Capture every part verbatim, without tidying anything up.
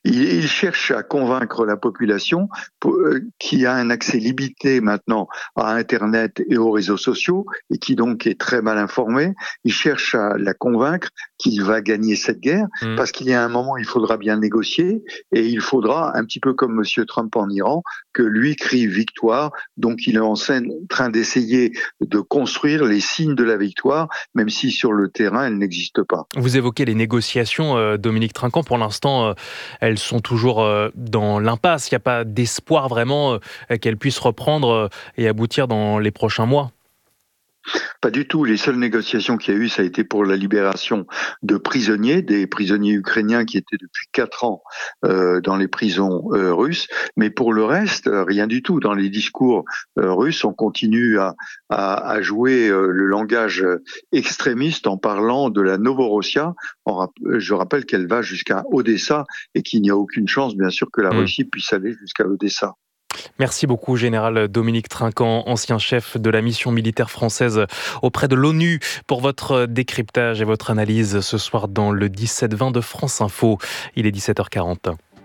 il, il cherche à convaincre la population pour, euh, qui a un accès limité maintenant à Internet et aux réseaux sociaux et qui donc est très mal informée. Il cherche à la convaincre qu'il va gagner cette guerre mmh. parce qu'il y a un moment, il faudra bien négocier et il faudra, un petit peu comme M. Trump en Iran, que lui crie victoire. Donc il est en train d'essayer de construire les signes de la victoire, même si sur le terrain, elle n'existe pas. Vous évoquez les négociations, euh, Dominique Trinquant. Pour l'instant, euh, elles sont toujours euh, dans l'impasse. Il n'y a pas d'espoir vraiment euh, qu'elles puissent reprendre euh, et aboutir dans les prochains mois. Pas du tout. Les seules négociations qu'il y a eu, ça a été pour la libération de prisonniers, des prisonniers ukrainiens qui étaient depuis quatre ans euh, dans les prisons euh, russes. Mais pour le reste, rien du tout. Dans les discours euh, russes, on continue à, à, à jouer euh, le langage extrémiste en parlant de la Novorossia. Je rappelle qu'elle va jusqu'à Odessa et qu'il n'y a aucune chance, bien sûr, que la Russie puisse aller jusqu'à Odessa. Merci beaucoup, Général Dominique Trinquant, ancien chef de la mission militaire française auprès de l'ONU, pour votre décryptage et votre analyse ce soir dans le dix-sept vingt de France Info. Il est dix-sept heures quarante.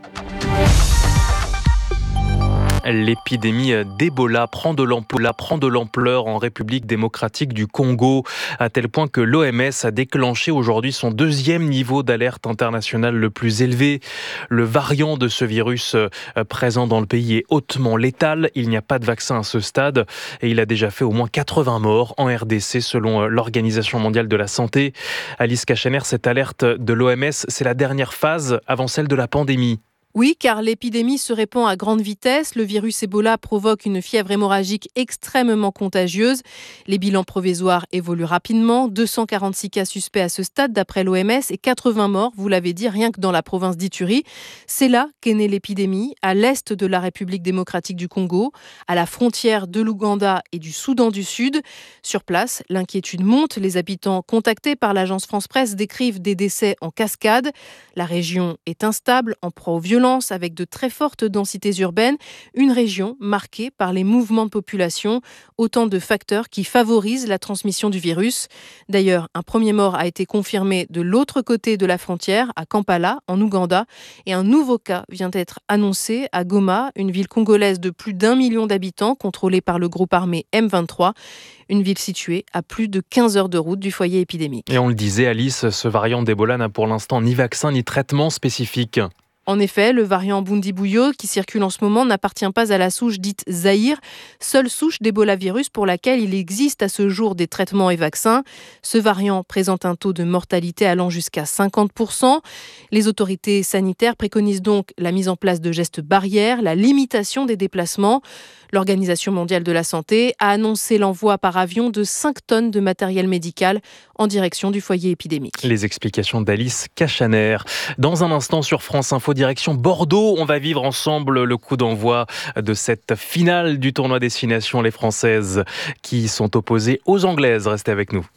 L'épidémie d'Ebola prend de l'ampleur, prend de l'ampleur en République démocratique du Congo, à tel point que l'O M S a déclenché aujourd'hui son deuxième niveau d'alerte internationale le plus élevé. Le variant de ce virus présent dans le pays est hautement létal. Il n'y a pas de vaccin à ce stade et il a déjà fait au moins quatre-vingts morts en R D C selon l'Organisation mondiale de la santé. Alice Cachener, cette alerte de l'O M S, c'est la dernière phase avant celle de la pandémie. Oui, car l'épidémie se répand à grande vitesse. Le virus Ebola provoque une fièvre hémorragique extrêmement contagieuse. Les bilans provisoires évoluent rapidement. deux cent quarante-six cas suspects à ce stade d'après l'O M S et quatre-vingts morts, vous l'avez dit, rien que dans la province d'Ituri. C'est là qu'est née l'épidémie, à l'est de la République démocratique du Congo, à la frontière de l'Ouganda et du Soudan du Sud. Sur place, l'inquiétude monte. Les habitants contactés par l'agence France-Presse décrivent des décès en cascade. La région est instable, en proie aux violences, avec de très fortes densités urbaines, une région marquée par les mouvements de population, autant de facteurs qui favorisent la transmission du virus. D'ailleurs, un premier mort a été confirmé de l'autre côté de la frontière, à Kampala, en Ouganda, et un nouveau cas vient d'être annoncé à Goma, une ville congolaise de plus d'un million d'habitants, contrôlée par le groupe armé M vingt-trois, une ville située à plus de quinze heures de route du foyer épidémique. Et on le disait, Alice, ce variant d'Ebola n'a pour l'instant ni vaccin ni traitement spécifique. En effet, le variant Bundibugyo qui circule en ce moment n'appartient pas à la souche dite Zaïre, seule souche d'Ebola virus pour laquelle il existe à ce jour des traitements et vaccins. Ce variant présente un taux de mortalité allant jusqu'à cinquante pour cent. Les autorités sanitaires préconisent donc la mise en place de gestes barrières, la limitation des déplacements. L'Organisation mondiale de la santé a annoncé l'envoi par avion de cinq tonnes de matériel médical en direction du foyer épidémique. Les explications d'Alice Cachaner. Dans un instant sur France Info, direction Bordeaux, on va vivre ensemble le coup d'envoi de cette finale du tournoi Destination. Les Françaises qui sont opposées aux Anglaises. Restez avec nous.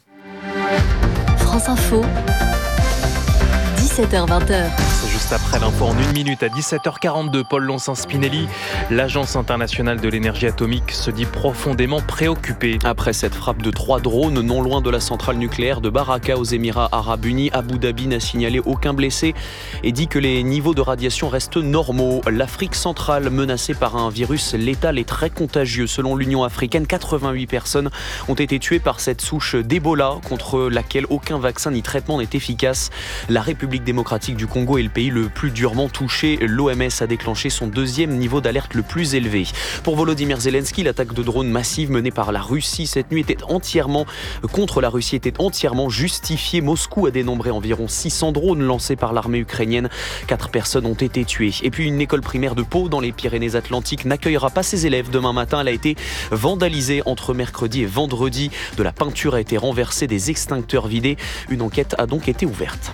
France Info, dix-sept heures vingt. C'est juste après l'info en une minute à dix-sept heures quarante-deux. Paul Loncin-Spinelli, l'Agence internationale de l'énergie atomique se dit profondément préoccupée. Après cette frappe de trois drones non loin de la centrale nucléaire de Baraka aux Émirats Arabes Unis, Abu Dhabi n'a signalé aucun blessé et dit que les niveaux de radiation restent normaux. L'Afrique centrale menacée par un virus létal et très contagieux. Selon l'Union africaine, quatre-vingt-huit personnes ont été tuées par cette souche d'Ebola contre laquelle aucun vaccin ni traitement n'est efficace. La République démocratique du Congo est le pays le plus durement touché. L'O M S a déclenché son deuxième niveau d'alerte le plus élevé. Pour Volodymyr Zelensky, l'attaque de drones massive menée par la Russie cette nuit était entièrement contre la Russie était entièrement justifiée. Moscou a dénombré environ six cents drones lancés par l'armée ukrainienne. Quatre personnes ont été tuées. Et puis une école primaire de Pau dans les Pyrénées-Atlantiques n'accueillera pas ses élèves demain matin. Elle a été vandalisée entre mercredi et vendredi. De la peinture a été renversée, des extincteurs vidés. Une enquête a donc été ouverte.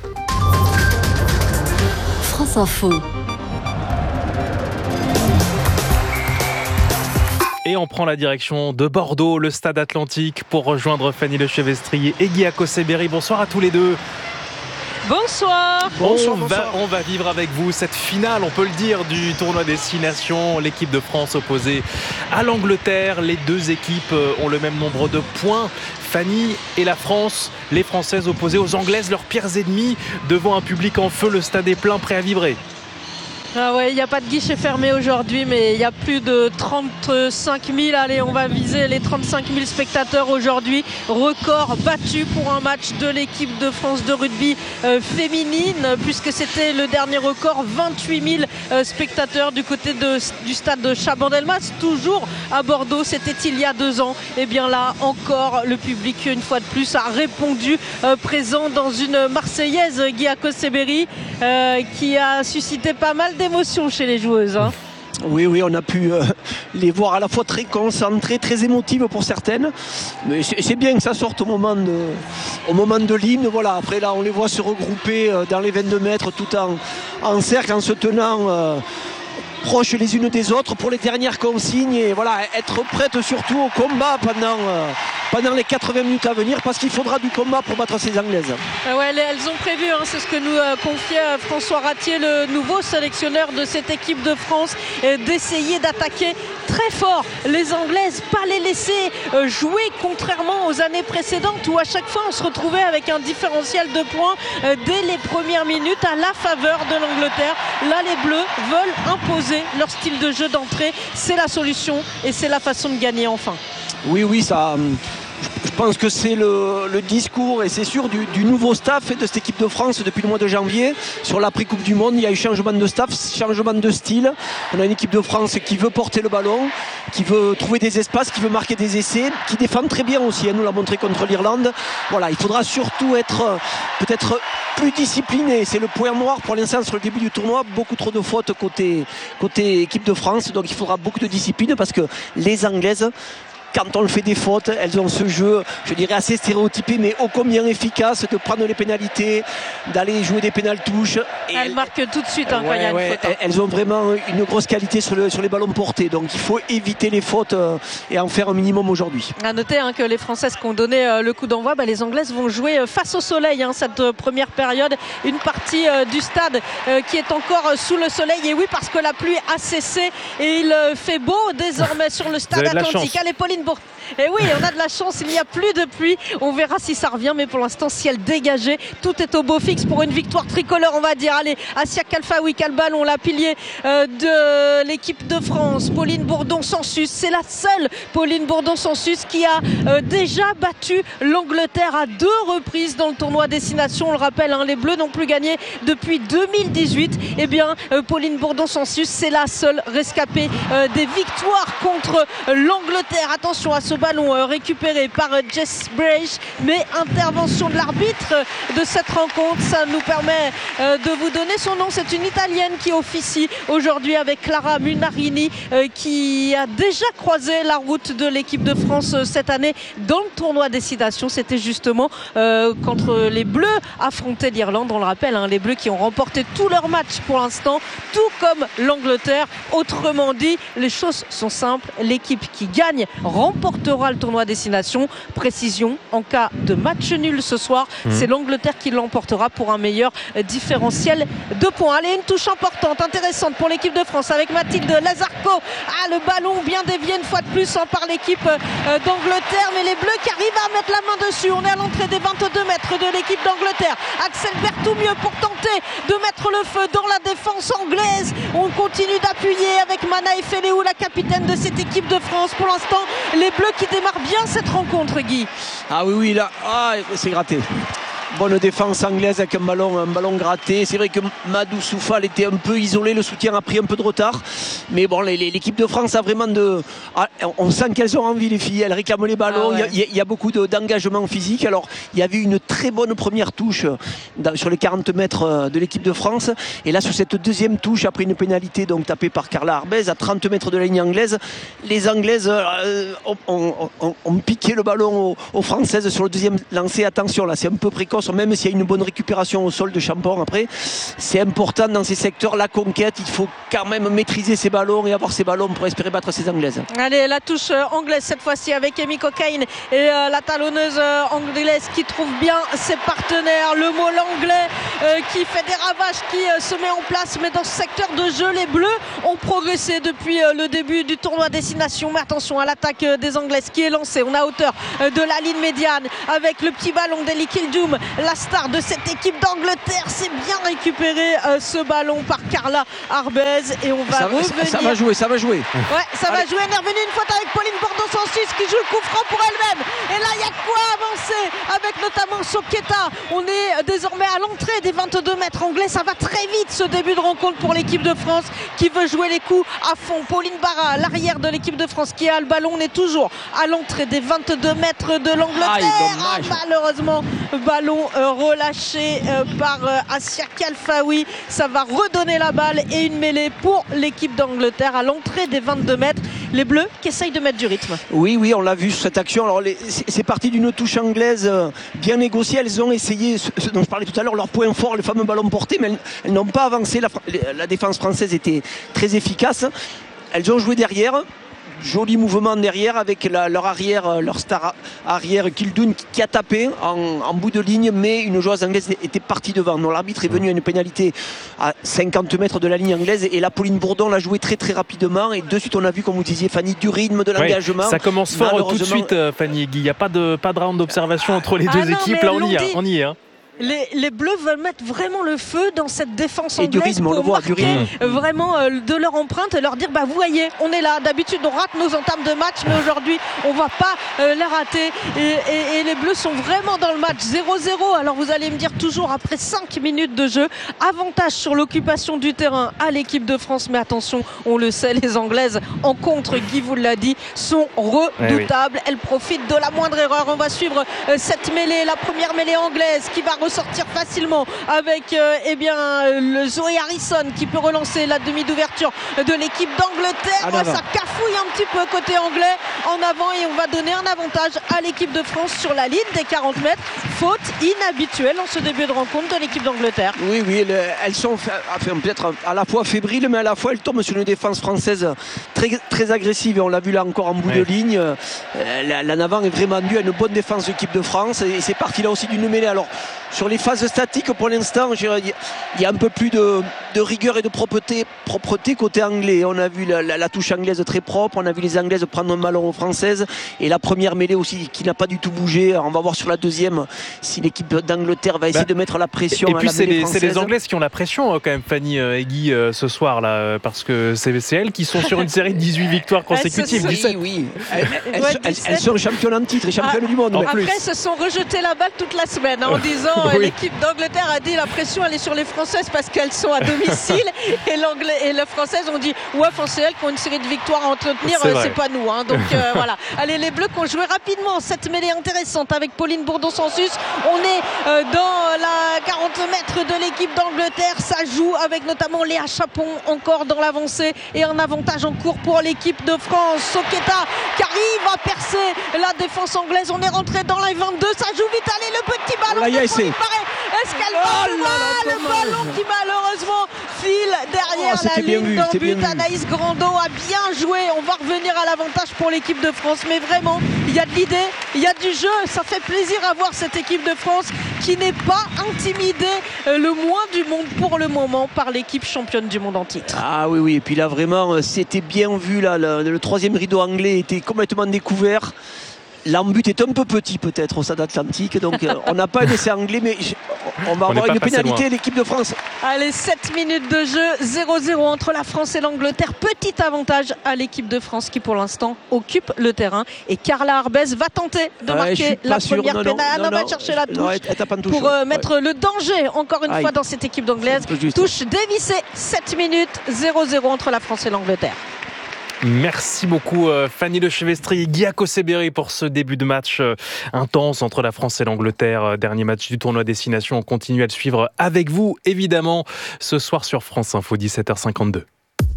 France Info. Et on prend la direction de Bordeaux, le stade Atlantique, pour rejoindre Fanny Lechevestrier et Guy Acossé-Berry. Bonsoir à tous les deux. Bonsoir. Bonsoir, on, va, on va vivre avec vous cette finale, on peut le dire, du tournoi Destination. L'équipe de France opposée à l'Angleterre. Les deux équipes ont le même nombre de points. Fanny et la France, les Françaises opposées aux Anglaises, leurs pires ennemis, devant un public en feu. Le stade est plein, prêt à vibrer. Ah ouais, il n'y a pas de guichet fermé aujourd'hui, mais il y a plus de trente-cinq mille. Allez, on va viser les trente-cinq mille spectateurs aujourd'hui. Record battu pour un match de l'équipe de France de rugby euh, féminine, puisque c'était le dernier record, vingt-huit mille euh, spectateurs du côté de, du stade de Chabandelmas, toujours à Bordeaux. C'était il y a deux ans. Et bien là, encore, le public, une fois de plus, a répondu euh, présent dans une Marseillaise, Guy Akoseberi, euh, qui a suscité pas mal d'émotions émotion chez les joueuses. Hein. Oui, oui, on a pu euh, les voir à la fois très concentrées, très émotives pour certaines. Mais c'est, c'est bien que ça sorte au moment de, au moment de l'hymne. Voilà. Après, là, on les voit se regrouper euh, dans les vingt-deux mètres tout en, en cercle, en se tenant euh, proches les unes des autres pour les dernières consignes. Et voilà, être prêtes surtout au combat pendant, euh, pendant les quatre-vingts minutes à venir, parce qu'il faudra du combat pour battre ces Anglaises. Euh, ouais, elles ont prévu, hein, c'est ce que nous euh, confiait euh, François Ratier, le nouveau sélectionneur de cette équipe de France, euh, d'essayer d'attaquer très fort les Anglaises, pas les laisser euh, jouer, contrairement aux années précédentes où à chaque fois on se retrouvait avec un différentiel de points euh, dès les premières minutes à la faveur de l'Angleterre. Là, les Bleus veulent imposer leur style de jeu d'entrée. C'est la solution et c'est la façon de gagner enfin. Oui, oui, ça... Je pense que c'est le, le discours, et c'est sûr, du, du nouveau staff et de cette équipe de France depuis le mois de janvier. Sur l'après-Coupe du Monde, il y a eu changement de staff, changement de style. On a une équipe de France qui veut porter le ballon, qui veut trouver des espaces, qui veut marquer des essais, qui défend très bien aussi. Elle nous l'a montré contre l'Irlande. Voilà, il faudra surtout être peut-être plus discipliné. C'est le point noir pour l'instant sur le début du tournoi. Beaucoup trop de fautes côté, côté équipe de France. Donc il faudra beaucoup de discipline, parce que les Anglaises, quand on le fait des fautes, elles ont ce jeu, je dirais, assez stéréotypé, mais ô combien efficace, de prendre les pénalités, d'aller jouer des pénal-touches. Elles, elles marquent tout de suite hein, ouais, quand il y a une ouais, faute. Hein. Elles ont vraiment une grosse qualité sur, le, sur les ballons portés. Donc il faut éviter les fautes euh, et en faire un minimum aujourd'hui. À noter hein, que les Françaises qui ont donné euh, le coup d'envoi, bah, les Anglaises vont jouer euh, face au soleil hein, cette euh, première période. Une partie euh, du stade euh, qui est encore euh, sous le soleil. Et oui, parce que la pluie a cessé et il euh, fait beau désormais sur le stade Atlantique. Allez, Pauline Bourg. Et oui, on a de la chance, il n'y a plus de pluie. On verra si ça revient, mais pour l'instant, ciel dégagé. Tout est au beau fixe pour une victoire tricolore, on va dire. Allez, Assia Kalfaoui, quel ballon, la pilier euh, de l'équipe de France. Pauline Bourdon-Sansus, c'est la seule Pauline Bourdon-Sansus qui a euh, déjà battu l'Angleterre à deux reprises dans le tournoi Destination. On le rappelle, hein, les Bleus n'ont plus gagné depuis deux mille dix-huit. Eh bien, euh, Pauline Bourdon-Sansus, c'est la seule rescapée euh, des victoires contre euh, l'Angleterre. Attention à ce ballon euh, récupéré par euh, Jess Brach, mais intervention de l'arbitre de cette rencontre. Ça nous permet euh, de vous donner son nom. C'est une Italienne qui officie aujourd'hui avec Clara Munarini, euh, qui a déjà croisé la route de l'équipe de France euh, cette année dans le tournoi Destination. C'était justement euh, contre les Bleus affrontaient l'Irlande. On le rappelle, hein, les Bleus qui ont remporté tous leurs matchs pour l'instant, tout comme l'Angleterre. Autrement dit, les choses sont simples. L'équipe qui gagne remportera le tournoi Destination. Précision, en cas de match nul ce soir, mmh. c'est l'Angleterre qui l'emportera pour un meilleur différentiel de points. Allez, une touche importante, intéressante pour l'équipe de France avec Mathilde Lazarco. Ah, le ballon bien dévié une fois de plus hein, par l'équipe euh, d'Angleterre, mais les Bleus qui arrivent à mettre la main dessus. On est à l'entrée des vingt-deux mètres de l'équipe d'Angleterre. Axel Berthoumieux pour tenter de mettre le feu dans la défense anglaise. On continue d'appuyer avec Mana Efeleou, la capitaine de cette équipe de France. Pour l'instant, les Bleus qui démarrent bien cette rencontre, Guy. Ah oui, oui, là, ah, c'est gratté. Bonne défense anglaise avec un ballon, un ballon gratté. C'est vrai que Madou Soufal était un peu isolé, le soutien a pris un peu de retard. Mais bon, les, les, l'équipe de France a vraiment de. Ah, on sent qu'elles ont envie, les filles. Elles réclament les ballons. Ah ouais. il, y a, il y a beaucoup de, d'engagement physique. Alors, il y avait une très bonne première touche dans, sur les quarante mètres de l'équipe de France. Et là, sur cette deuxième touche, après une pénalité donc tapée par Carla Arbez, à trente mètres de la ligne anglaise, les Anglaises euh, ont, ont, ont, ont piqué le ballon aux, aux Françaises sur le deuxième lancé. Attention, là, c'est un peu précoce. Même s'il y a une bonne récupération au sol de Champon après, c'est important dans ces secteurs, la conquête, il faut quand même maîtriser ces ballons et avoir ces ballons pour espérer battre ces Anglaises. Allez, la touche anglaise cette fois-ci avec Amy Cockaine et euh, la talonneuse euh, anglaise qui trouve bien ses partenaires. Le mot l'anglais euh, qui fait des ravages, qui euh, se met en place, mais dans ce secteur de jeu, les Bleus ont progressé depuis euh, le début du tournoi Destination. Mais attention à l'attaque euh, des Anglaises qui est lancée. On a hauteur euh, de la ligne médiane avec le petit ballon d'Ellie Kildum la star de cette équipe d'Angleterre. C'est bien récupéré euh, ce ballon par Carla Arbez et on va ça, revenir. Ça, ça va jouer, ça va jouer. Ouais, ça Allez. va jouer. Elle est revenue une faute avec Pauline Bordeaux-Sansus qui joue le coup franc pour elle-même. Et là, il y a de quoi avancer avec notamment Soketa. On est désormais à l'entrée des vingt-deux mètres anglais. Ça va très vite ce début de rencontre pour l'équipe de France qui veut jouer les coups à fond. Pauline Barra, l'arrière de l'équipe de France qui a le ballon. On est toujours à l'entrée des vingt-deux mètres de l'Angleterre. Ah, malheureusement, ballon euh, relâché euh, par euh, Assia Khalfaoui. Ça va redonner la balle et une mêlée pour l'équipe d'Angleterre à l'entrée des vingt-deux mètres. Les Bleus qui essayent de mettre du rythme. Oui, oui, on l'a vu sur cette action. Alors, les, c'est, c'est parti d'une touche anglaise euh, bien négociée. Elles ont essayé, ce, ce dont je parlais tout à l'heure, leur point fort, le fameux ballon porté, mais elles, elles n'ont pas avancé. La, la défense française était très efficace. Elles ont joué derrière. Joli mouvement derrière avec la, leur arrière, leur star arrière Kildoun qui, qui a tapé en, en bout de ligne, mais une joueuse anglaise était partie devant. Donc l'arbitre est venu à une pénalité à cinquante mètres de la ligne anglaise et la Pauline Bourdon l'a joué très très rapidement et de suite on a vu, comme vous disiez Fanny, du rythme, de l'engagement. Oui, ça commence fort tout de suite Fanny. Il n'y a pas de, pas de round d'observation entre les deux ah non, équipes, là on y, a, on y est. Hein. Les, les Bleus veulent mettre vraiment le feu dans cette défense anglaise et du rythme, pour on le voit, marquer du rythme. vraiment euh, de leur empreinte et leur dire bah vous voyez on est là, d'habitude on rate nos entames de match mais aujourd'hui on va pas euh, les rater et, et, et les Bleus sont vraiment dans le match zéro zéro. Alors vous allez me dire toujours après cinq minutes de jeu, avantage sur l'occupation du terrain à l'équipe de France, mais attention, on le sait, les Anglaises en contre, Guy vous l'a dit, sont redoutables. Elles profitent de la moindre erreur. On va suivre euh, cette mêlée, la première mêlée anglaise qui va ressortir facilement avec euh, eh bien, le Zoé Harrison qui peut relancer la demi d'ouverture de l'équipe d'Angleterre. Ouais, ça cafouille un petit peu côté anglais en avant et on va donner un avantage à l'équipe de France sur la ligne des quarante mètres. Faute inhabituelle en ce début de rencontre de l'équipe d'Angleterre. Oui, oui, elles, elles sont enfin, peut-être à la fois fébriles, mais à la fois elles tombent sur une défense française très, très agressive et on l'a vu là encore en bout ouais. de ligne. La, la Navan est vraiment due à une bonne défense de l'équipe de France et c'est parti là aussi d'une mêlée. Alors sur les phases statiques pour l'instant il y a un peu plus de, de rigueur et de propreté, propreté côté anglais. On a vu la, la, la touche anglaise très propre, on a vu les Anglaises prendre un ballon aux Françaises et la première mêlée aussi qui n'a pas du tout bougé. Alors on va voir sur la deuxième si l'équipe d'Angleterre va essayer bah, de mettre la pression. Et, et à puis la c'est, les, française. c'est les Anglaises qui ont la pression quand même, Fanny et Guy, euh, ce soir là, parce que c'est, c'est elles qui sont sur une série de dix-huit victoires consécutives. Oui, oui. Elles, elles, ouais, elles, elles sont championnes en titre et championnes ah, du monde. Après, elles se sont rejetées la balle toute la semaine hein, en disant oui. l'équipe d'Angleterre a dit la pression elle est sur les Françaises parce qu'elles sont à domicile et, l'anglais, et les Françaises ont dit ouais, enfin, c'est elles qui ont une série de victoires à entretenir, c'est, c'est pas nous. Hein, donc euh, voilà. Allez, les Bleus qui ont joué rapidement cette mêlée intéressante avec Pauline Bourdon-Sansus. On est euh, dans la quarante mètres de l'équipe d'Angleterre. Ça joue avec notamment Léa Chapon encore dans l'avancée et un avantage en cours pour l'équipe de France. Soketa qui arrive à percer la défense anglaise. On est rentré dans la vingt-deux. Ça joue vite. Allez, le petit ballon. Là, est-ce qu'elle va oh là là, le ballon qui malheureusement file derrière oh, la ligne d'un but. Anaïs Grando a bien joué. On va revenir à l'avantage pour l'équipe de France. Mais vraiment, il y a de l'idée, il y a du jeu. Ça fait plaisir à voir cette équipe de France qui n'est pas intimidée euh, le moins du monde pour le moment par l'équipe championne du monde en titre. Ah oui, oui. Et puis là, vraiment, c'était bien vu. Là, le, le troisième rideau anglais était complètement découvert. L'embut est un peu petit peut-être au Stade Atlantique, donc euh, on n'a pas un essai anglais, mais on va on avoir une pénalité loin. L'équipe de France. Allez, sept minutes de jeu, zéro zéro entre la France et l'Angleterre. Petit avantage à l'équipe de France qui pour l'instant occupe le terrain. Et Carla Arbez va tenter de ouais, marquer la sûr. première pénalité. Elle non, va chercher la touche, non, elle, elle touche pour euh, mettre ouais. le danger encore une Aïe. fois dans cette équipe d'anglaise. Touche dévissée, sept minutes, zéro zéro entre la France et l'Angleterre. Merci beaucoup Fanny Lechevestri et Guy Akoseberi pour ce début de match intense entre la France et l'Angleterre. Dernier match du tournoi Destination. On continue à le suivre avec vous, évidemment, ce soir sur France Info, dix-sept heures cinquante-deux.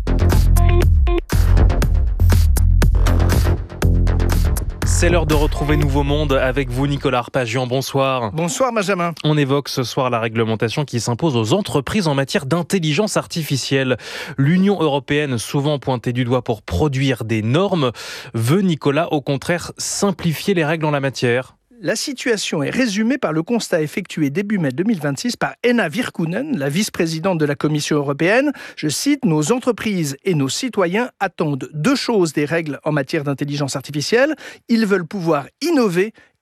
C'est l'heure de retrouver Nouveau Monde avec vous, Nicolas Arpagian. Bonsoir. Bonsoir, Benjamin. On évoque ce soir la réglementation qui s'impose aux entreprises en matière d'intelligence artificielle. L'Union européenne, souvent pointée du doigt pour produire des normes, veut, Nicolas, au contraire, simplifier les règles en la matière. La situation est résumée par le constat effectué début mai deux mille vingt-six par Henna Virkkunen, la vice-présidente de la Commission européenne. Je cite, « Nos entreprises et nos citoyens attendent deux choses des règles en matière d'intelligence artificielle. Ils veulent pouvoir innover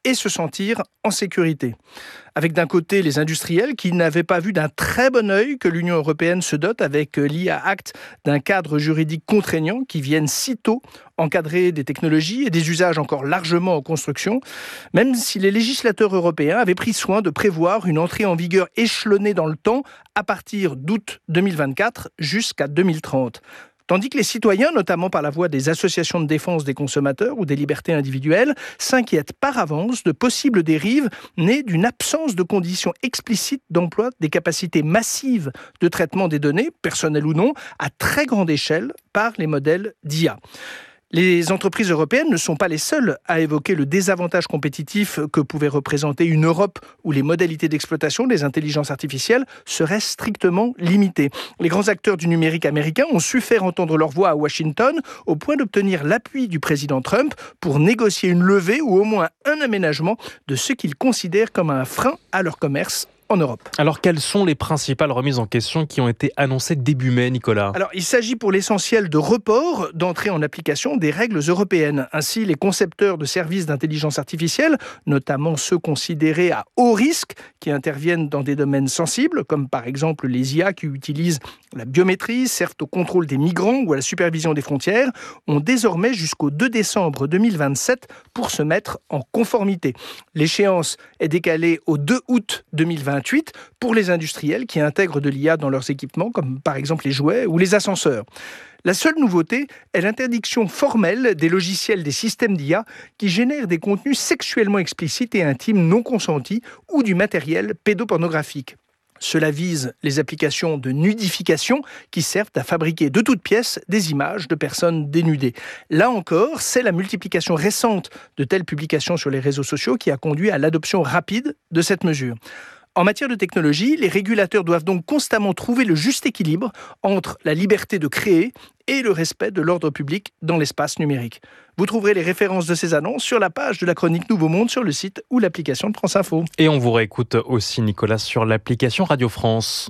et se sentir en sécurité. Avec d'un côté les industriels qui n'avaient pas vu d'un très bon œil que l'Union européenne se dote avec l'I A Act d'un cadre juridique contraignant qui vienne sitôt encadrer des technologies et des usages encore largement en construction, même si les législateurs européens avaient pris soin de prévoir une entrée en vigueur échelonnée dans le temps à partir d'août deux mille vingt-quatre jusqu'à deux mille trente. Tandis que les citoyens, notamment par la voix des associations de défense des consommateurs ou des libertés individuelles, s'inquiètent par avance de possibles dérives nées d'une absence de conditions explicites d'emploi des capacités massives de traitement des données, personnelles ou non, à très grande échelle par les modèles d'I A. Les entreprises européennes ne sont pas les seules à évoquer le désavantage compétitif que pouvait représenter une Europe où les modalités d'exploitation des intelligences artificielles seraient strictement limitées. Les grands acteurs du numérique américain ont su faire entendre leur voix à Washington au point d'obtenir l'appui du président Trump pour négocier une levée ou au moins un aménagement de ce qu'ils considèrent comme un frein à leur commerce en Europe. Alors, quelles sont les principales remises en question qui ont été annoncées début mai, Nicolas ? Alors, il s'agit pour l'essentiel de report d'entrée en application des règles européennes. Ainsi, les concepteurs de services d'intelligence artificielle, notamment ceux considérés à haut risque, qui interviennent dans des domaines sensibles, comme par exemple les I A qui utilisent la biométrie, servent au contrôle des migrants ou à la supervision des frontières, ont désormais jusqu'au deux décembre deux mille vingt-sept pour se mettre en conformité. L'échéance est décalée au deux août deux mille vingt-huit pour les industriels qui intègrent de l'I A dans leurs équipements, comme par exemple les jouets ou les ascenseurs. La seule nouveauté est l'interdiction formelle des logiciels des systèmes d'I A qui génèrent des contenus sexuellement explicites et intimes non consentis ou du matériel pédopornographique. Cela vise les applications de nudification qui servent à fabriquer de toutes pièces des images de personnes dénudées. Là encore, c'est la multiplication récente de telles publications sur les réseaux sociaux qui a conduit à l'adoption rapide de cette mesure. En matière de technologie, les régulateurs doivent donc constamment trouver le juste équilibre entre la liberté de créer et le respect de l'ordre public dans l'espace numérique. Vous trouverez les références de ces annonces sur la page de la chronique Nouveau Monde sur le site ou l'application de France Info. Et on vous réécoute aussi, Nicolas, sur l'application Radio France.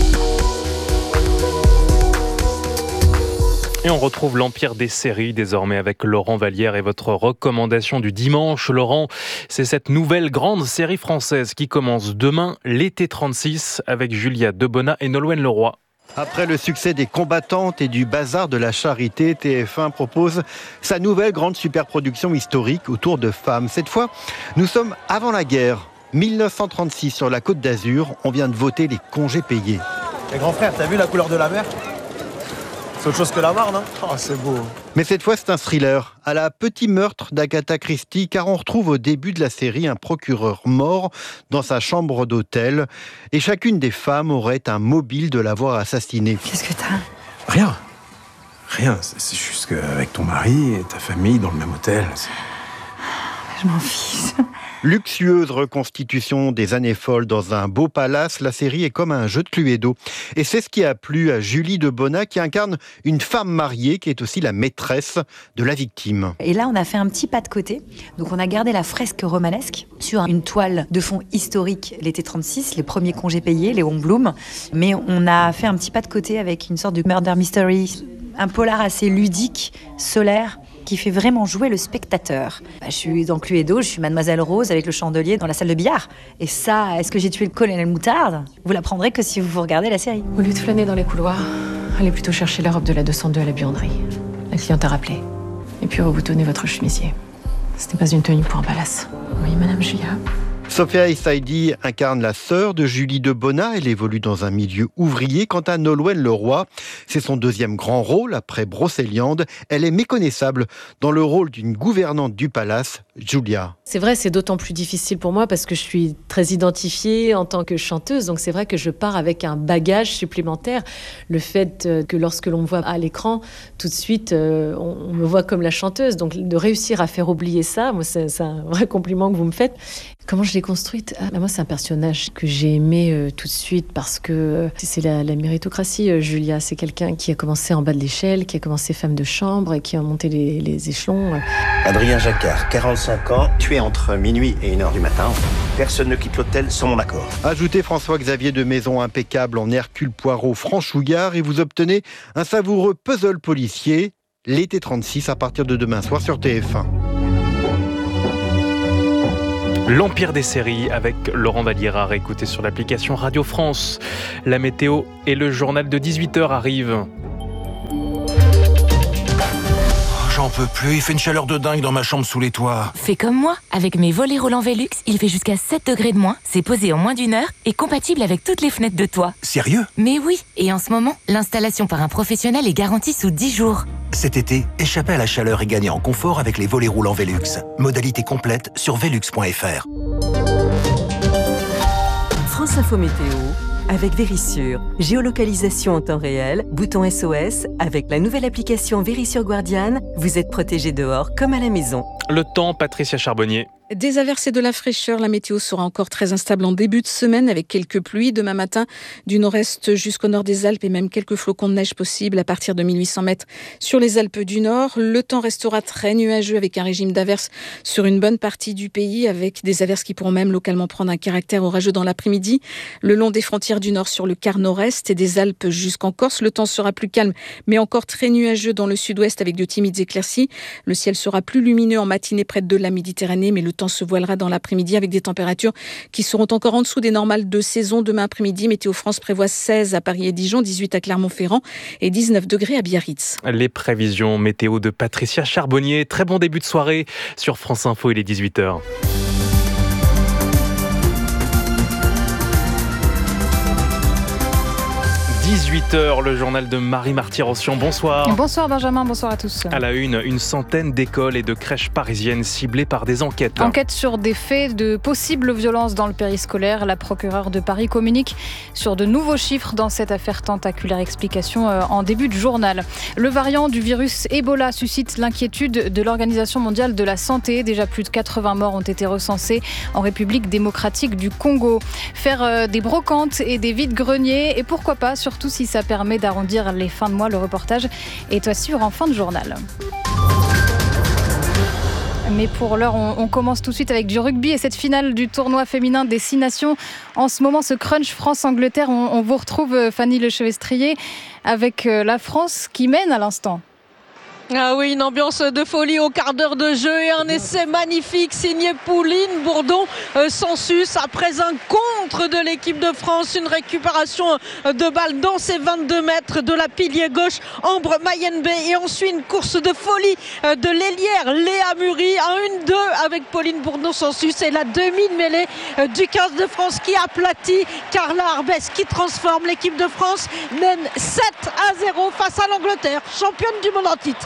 Et on retrouve l'empire des séries désormais avec Laurent Vallière et votre recommandation du dimanche. Laurent, c'est cette nouvelle grande série française qui commence demain, l'été trente-six, avec Julia Debona et Nolwenn Leroy. Après le succès des Combattantes et du Bazar de la Charité, T F un propose sa nouvelle grande superproduction historique autour de femmes. Cette fois, nous sommes avant la guerre. mille neuf cent trente-six sur la Côte d'Azur, on vient de voter les congés payés. Les grands frères, t'as vu la couleur de la mer ? C'est autre chose que la Marne, hein ? Oh, c'est beau. Mais cette fois, c'est un thriller, à la Petit meurtre d'Agatha Christie, car on retrouve au début de la série un procureur mort dans sa chambre d'hôtel, et chacune des femmes aurait un mobile de l'avoir assassiné. Qu'est-ce que t'as ? Rien. Rien, c'est juste qu'avec ton mari et ta famille dans le même hôtel... C'est... Je m'en fiche. Luxueuse reconstitution des années folles dans un beau palace, la série est comme un jeu de Cluedo. Et c'est ce qui a plu à Julie Debona, qui incarne une femme mariée qui est aussi la maîtresse de la victime. Et là, on a fait un petit pas de côté. Donc on a gardé la fresque romanesque sur une toile de fond historique, l'été trente-six, les premiers congés payés, Léon Blum. Mais on a fait un petit pas de côté avec une sorte de murder mystery, un polar assez ludique, solaire, qui fait vraiment jouer le spectateur. Bah, je suis dans Cluedo, je suis Mademoiselle Rose avec le chandelier dans la salle de billard. Et ça, est-ce que j'ai tué le colonel Moutarde ? Vous l'apprendrez que si vous regardez la série. Au lieu de flâner dans les couloirs, allez plutôt chercher la robe de la deux cent deux à la buanderie. La cliente a rappelé. Et puis reboutonnez votre chemisier. Ce n'est pas une tenue pour un palace. Oui, Madame Julia. Sophia Essaidi incarne la sœur de Julie Debona. Elle évolue dans un milieu ouvrier. Quant à Nolwenn Leroy, c'est son deuxième grand rôle après Brocéliande. Elle est méconnaissable dans le rôle d'une gouvernante du palace, Julia. C'est vrai, c'est d'autant plus difficile pour moi parce que je suis très identifiée en tant que chanteuse. Donc c'est vrai que je pars avec un bagage supplémentaire. Le fait que lorsque l'on me voit à l'écran, tout de suite, on me voit comme la chanteuse. Donc de réussir à faire oublier ça, moi, c'est, c'est un vrai compliment que vous me faites. Comment je l'ai construite ? ah, Moi, c'est un personnage que j'ai aimé euh, tout de suite parce que euh, c'est la, la méritocratie, euh, Julia. C'est quelqu'un qui a commencé en bas de l'échelle, qui a commencé femme de chambre et qui a monté les, les échelons. Euh. Adrien Jacquard, quarante-cinq ans, tué entre minuit et une heure du matin. Personne ne quitte l'hôtel sans mon accord. Ajoutez François-Xavier de Maison impeccable en Hercule Poirot franchouillard et vous obtenez un savoureux puzzle policier. L'été trente-six à partir de demain soir sur T F un. L'Empire des séries avec Laurent Vallière, écoutez sur l'application Radio France. La météo et le journal de dix-huit heures arrivent. J'en peux plus, il fait une chaleur de dingue dans ma chambre sous les toits. Fais comme moi, avec mes volets roulants Velux, il fait jusqu'à sept degrés de moins, c'est posé en moins d'une heure et compatible avec toutes les fenêtres de toit. Sérieux ? Mais oui, et en ce moment, l'installation par un professionnel est garantie sous dix jours. Cet été, échappez à la chaleur et gagnez en confort avec les volets roulants Velux. Modalité complète sur velux point f r. France Info Météo avec Vérissure. Géolocalisation en temps réel, bouton S O S. Avec la nouvelle application Vérissure Guardian, vous êtes protégé dehors comme à la maison. Le temps, Patricia Charbonnier. Des averses et de la fraîcheur, la météo sera encore très instable en début de semaine avec quelques pluies. Demain matin, du nord-est jusqu'au nord des Alpes et même quelques flocons de neige possibles à partir de mille huit cents mètres sur les Alpes du Nord. Le temps restera très nuageux avec un régime d'averses sur une bonne partie du pays, avec des averses qui pourront même localement prendre un caractère orageux dans l'après-midi. Le long des frontières du Nord sur le quart nord-est et des Alpes jusqu'en Corse, le temps sera plus calme mais encore très nuageux dans le sud-ouest avec de timides éclaircies. Le ciel sera plus lumineux en matinée près de la Méditerranée, mais le temps se voilera dans l'après-midi avec des températures qui seront encore en dessous des normales de saison. Demain après-midi, Météo France prévoit seize à Paris et Dijon, dix-huit à Clermont-Ferrand et dix-neuf degrés à Biarritz. Les prévisions météo de Patricia Charbonnier. Très bon début de soirée sur France Info, il est dix-huit heures. dix-huit heures, le journal de Marie Marty-Rossian. Bonsoir. Bonsoir Benjamin, bonsoir à tous. À la une, une centaine d'écoles et de crèches parisiennes ciblées par des enquêtes. Enquête sur des faits de possibles violences dans le périscolaire. La procureure de Paris communique sur de nouveaux chiffres dans cette affaire tentaculaire. Explication en début de journal. Le variant du virus Ebola suscite l'inquiétude de l'Organisation mondiale de la santé. Déjà plus de quatre-vingts morts ont été recensés en République démocratique du Congo. Faire des brocantes et des vides-greniers et pourquoi pas sur Surtout si ça permet d'arrondir les fins de mois. Le reportage est à suivre en fin de journal. Mais pour l'heure, on, on commence tout de suite avec du rugby et cette finale du tournoi féminin des Six Nations. En ce moment, ce crunch France-Angleterre, on, on vous retrouve Fanny Lechevestrier avec la France qui mène à l'instant. Ah oui, une ambiance de folie au quart d'heure de jeu et un essai magnifique signé Pauline Bourdon euh, sans sus après un contre de l'équipe de France, une récupération de balle dans ses vingt-deux mètres de la pilier gauche Ambre Mayembe et ensuite une course de folie euh, de l'ailière Léa Muri, un un deux avec Pauline Bourdon sans sus et la demi-mêlée euh, du quinze de France qui aplatit Carla Arbès qui transforme l'équipe de France, mène sept à zéro face à l'Angleterre, championne du monde en titre.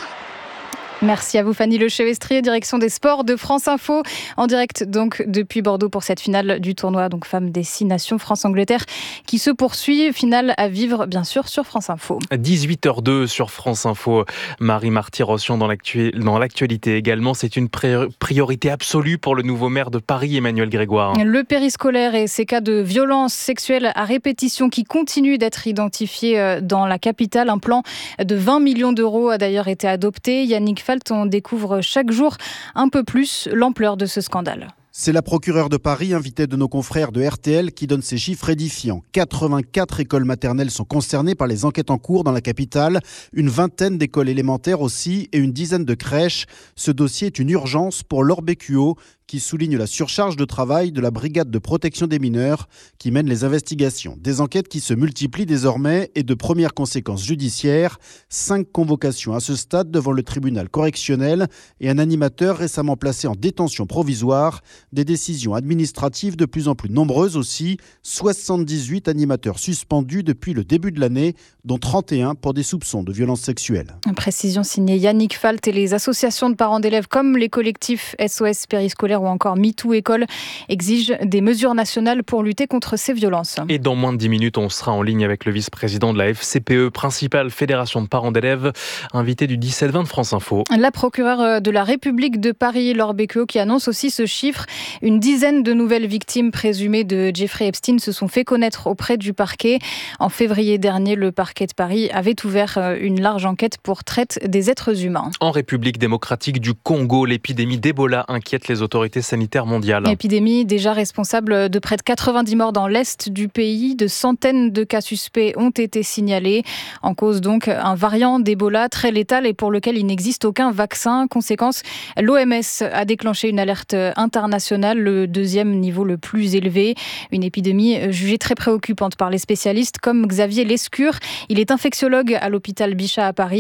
Merci à vous Fanny Lechevestrier, direction des sports de France Info, en direct donc depuis Bordeaux pour cette finale du tournoi donc Femmes des Six Nations France-Angleterre qui se poursuit, finale à vivre bien sûr sur France Info. dix-huit heures deux sur France Info, Marie Marty-Rossian dans, l'actu... dans l'actualité également, c'est une pri... priorité absolue pour le nouveau maire de Paris, Emmanuel Grégoire. Le périscolaire et ces cas de violences sexuelles à répétition qui continuent d'être identifiés dans la capitale, un plan de vingt millions d'euros a d'ailleurs été adopté. Yannick Fall, on découvre chaque jour un peu plus l'ampleur de ce scandale. C'est la procureure de Paris, invitée de nos confrères de R T L, qui donne ces chiffres édifiants. quatre-vingt-quatre écoles maternelles sont concernées par les enquêtes en cours dans la capitale, une vingtaine d'écoles élémentaires aussi et une dizaine de crèches. Ce dossier est une urgence pour Laure Bécuot, qui souligne la surcharge de travail de la brigade de protection des mineurs qui mène les investigations. Des enquêtes qui se multiplient désormais et de premières conséquences judiciaires. Cinq convocations à ce stade devant le tribunal correctionnel et un animateur récemment placé en détention provisoire. Des décisions administratives de plus en plus nombreuses aussi. soixante-dix-huit animateurs suspendus depuis le début de l'année, dont trente et un pour des soupçons de violences sexuelles. Une précision signée Yannick Falt et les associations de parents d'élèves comme les collectifs S O S périscolaire ou encore MeToo École exigent des mesures nationales pour lutter contre ces violences. Et dans moins de dix minutes, on sera en ligne avec le vice-président de la F C P E, principale fédération de parents d'élèves, invité du dix-sept vingt de France Info. La procureure de la République de Paris, Laure Bécuot, qui annonce aussi ce chiffre. Une dizaine de nouvelles victimes présumées de Jeffrey Epstein se sont fait connaître auprès du parquet. En février dernier, le parquet de Paris avait ouvert une large enquête pour traite des êtres humains. En République démocratique du Congo, l'épidémie d'Ebola inquiète les autorités l'autorité sanitaire mondiale. Épidémie déjà responsable de près de quatre-vingt-dix morts dans l'est du pays. De centaines de cas suspects ont été signalés. En cause donc un variant d'Ebola très létal et pour lequel il n'existe aucun vaccin. Conséquence, l'O M S a déclenché une alerte internationale, le deuxième niveau le plus élevé. Une épidémie jugée très préoccupante par les spécialistes comme Xavier Lescure. Il est infectiologue à l'hôpital Bichat à Paris.